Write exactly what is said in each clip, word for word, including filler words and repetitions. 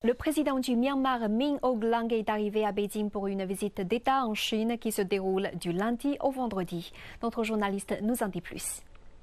Le président du Myanmar, Min Aung Hlaing, est arrivé à Beijing pour une visite d'État en Chine qui se déroule du lundi au vendredi. Notre journaliste nous en dit plus.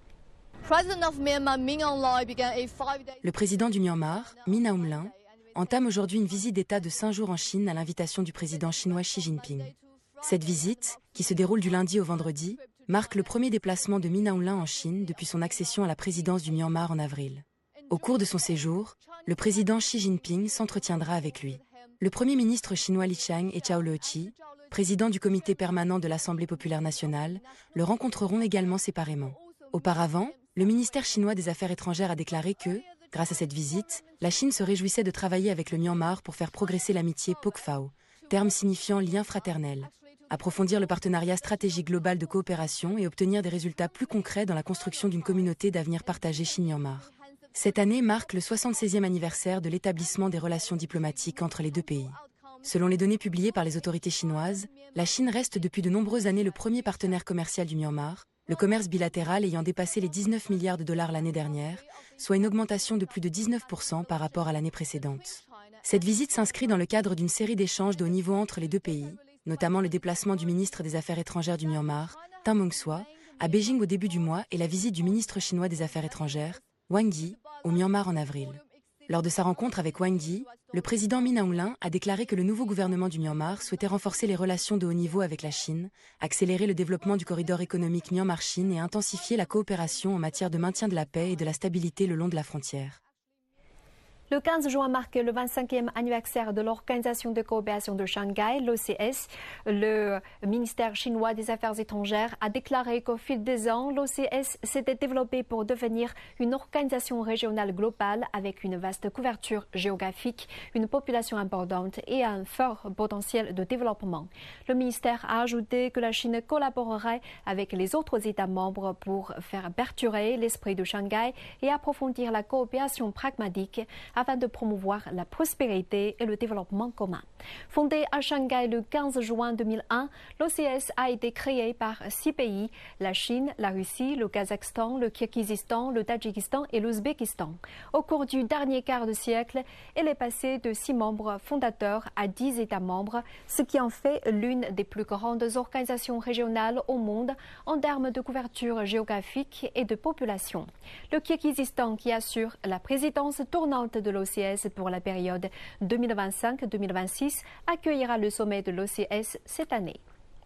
Le président du Myanmar, Min Aung Hlaing, entame aujourd'hui une visite d'État de cinq jours en Chine à l'invitation du président chinois Xi Jinping. Cette visite, qui se déroule du lundi au vendredi, marque le premier déplacement de Min Aung Hlaing en Chine depuis son accession à la présidence du Myanmar en avril. Au cours de son séjour, le président Xi Jinping s'entretiendra avec lui. Le premier ministre chinois Li Qiang et Zhao Leqi, président du comité permanent de l'Assemblée populaire nationale, le rencontreront également séparément. Auparavant, le ministère chinois des Affaires étrangères a déclaré que, grâce à cette visite, la Chine se réjouissait de travailler avec le Myanmar pour faire progresser l'amitié Pokphao, terme signifiant lien fraternel, approfondir le partenariat stratégique global de coopération et obtenir des résultats plus concrets dans la construction d'une communauté d'avenir partagée Chine-Myanmar. Cette année marque le soixante-seizième anniversaire de l'établissement des relations diplomatiques entre les deux pays. Selon les données publiées par les autorités chinoises, la Chine reste depuis de nombreuses années le premier partenaire commercial du Myanmar, le commerce bilatéral ayant dépassé les dix-neuf milliards de dollars l'année dernière, soit une augmentation de plus de dix-neuf pour cent par rapport à l'année précédente. Cette visite s'inscrit dans le cadre d'une série d'échanges de haut niveau entre les deux pays, notamment le déplacement du ministre des Affaires étrangères du Myanmar, Tang Mong-swa, à Beijing au début du mois et la visite du ministre chinois des Affaires étrangères, Wang Yi, au Myanmar en avril. Lors de sa rencontre avec Wang Yi, le président Min Aung Hlaing a déclaré que le nouveau gouvernement du Myanmar souhaitait renforcer les relations de haut niveau avec la Chine, accélérer le développement du corridor économique Myanmar-Chine et intensifier la coopération en matière de maintien de la paix et de la stabilité le long de la frontière. Le quinze juin marque le vingt-cinquième anniversaire de l'Organisation de coopération de Shanghai, l'O C S. Le ministère chinois des Affaires étrangères a déclaré qu'au fil des ans, l'O C S s'était développé pour devenir une organisation régionale globale avec une vaste couverture géographique, une population importante et un fort potentiel de développement. Le ministère a ajouté que la Chine collaborerait avec les autres États membres pour faire perdurer l'esprit de Shanghai et approfondir la coopération pragmatique afin de promouvoir la prospérité et le développement commun. Fondée à Shanghai le quinze juin deux mille un, l'O C S a été créée par six pays, la Chine, la Russie, le Kazakhstan, le Kirghizistan, le Tadjikistan et l'Ouzbékistan. Au cours du dernier quart de siècle, elle est passée de six membres fondateurs à dix États membres, ce qui en fait l'une des plus grandes organisations régionales au monde en termes de couverture géographique et de population. Le Kirghizistan, qui assure la présidence tournante de l'O C S pour la période deux mille vingt-cinq deux mille vingt-six, accueillera le sommet de l'O C S cette année.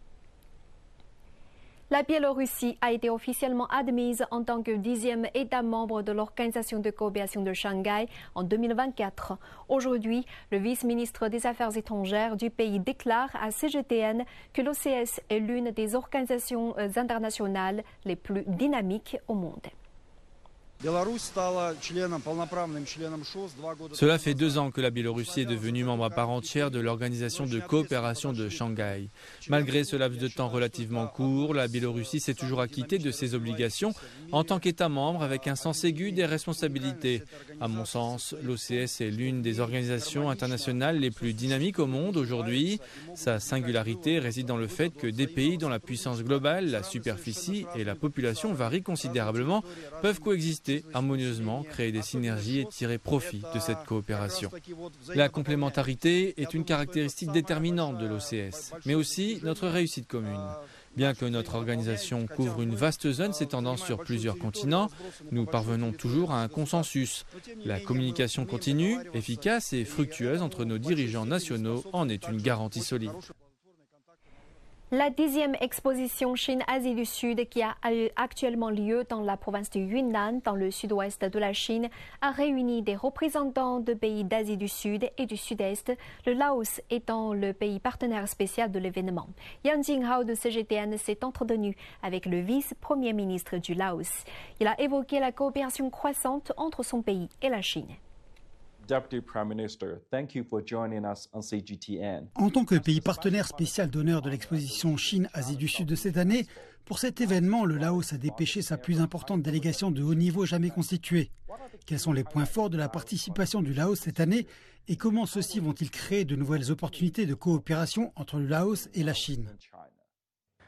La Biélorussie a été officiellement admise en tant que dixième État membre de l'Organisation de coopération de Shanghai en deux mille vingt-quatre. Aujourd'hui, le vice-ministre des Affaires étrangères du pays déclare à C G T N que l'O C S est l'une des organisations internationales les plus dynamiques au monde. Cela fait deux ans que la Biélorussie est devenue membre à part entière de l'Organisation de coopération de Shanghai. Malgré ce laps de temps relativement court, la Biélorussie s'est toujours acquittée de ses obligations en tant qu'État membre avec un sens aigu des responsabilités. À mon sens, l'O C S est l'une des organisations internationales les plus dynamiques au monde aujourd'hui. Sa singularité réside dans le fait que des pays dont la puissance globale, la superficie et la population varient considérablement peuvent coexister harmonieusement, créer des synergies et tirer profit de cette coopération. La complémentarité est une caractéristique déterminante de l'O C S, mais aussi notre réussite commune. Bien que notre organisation couvre une vaste zone s'étendant sur plusieurs continents, nous parvenons toujours à un consensus. La communication continue, efficace et fructueuse entre nos dirigeants nationaux en est une garantie solide. La dixième exposition Chine-Asie du Sud, qui a actuellement lieu dans la province du Yunnan, dans le sud-ouest de la Chine, a réuni des représentants de pays d'Asie du Sud et du Sud-Est, le Laos étant le pays partenaire spécial de l'événement. Yang Jinghao de C G T N s'est entretenu avec le vice-premier ministre du Laos. Il a évoqué la coopération croissante entre son pays et la Chine. Deputy Prime Minister, thank you for joining us on C G T N. En tant que pays partenaire spécial d'honneur de l'exposition Chine-Asie du Sud de cette année, pour cet événement, le Laos a dépêché sa plus importante délégation de haut niveau jamais constituée. Quels sont les points forts de la participation du Laos cette année et comment ceux-ci vont-ils créer de nouvelles opportunités de coopération entre le Laos et la Chine ?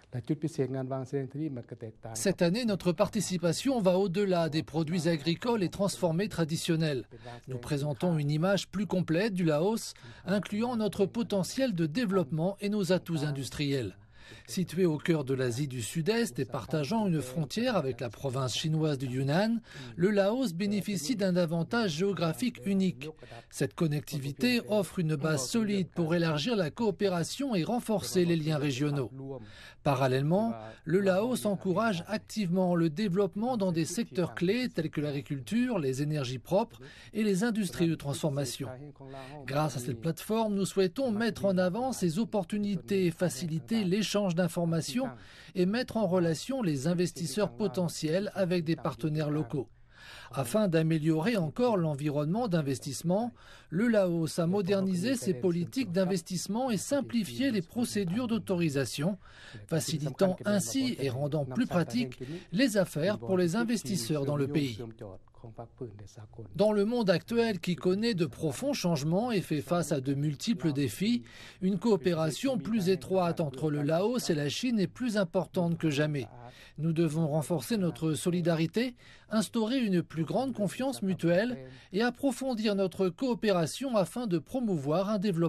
Cette année, notre participation va au-delà des produits agricoles et transformés traditionnels. Nous présentons une image plus complète du Laos, incluant notre potentiel de développement et nos atouts industriels. Situé au cœur de l'Asie du Sud-Est et partageant une frontière avec la province chinoise du Yunnan, le Laos bénéficie d'un avantage géographique unique. Cette connectivité offre une base solide pour élargir la coopération et renforcer les liens régionaux. Parallèlement, le Laos encourage activement le développement dans des secteurs clés tels que l'agriculture, les énergies propres et les industries de transformation. Grâce à cette plateforme, nous souhaitons mettre en avant ces opportunités et faciliter l'échange d'informations et mettre en relation les investisseurs potentiels avec des partenaires locaux. Afin d'améliorer encore l'environnement d'investissement, le Laos a modernisé ses politiques d'investissement et simplifié les procédures d'autorisation, facilitant ainsi et rendant plus pratiques les affaires pour les investisseurs dans le pays. Dans le monde actuel qui connaît de profonds changements et fait face à de multiples défis, une coopération plus étroite entre le Laos et la Chine est plus importante que jamais. Nous devons renforcer notre solidarité, instaurer une plus grande confiance mutuelle et approfondir notre coopération afin de promouvoir un développement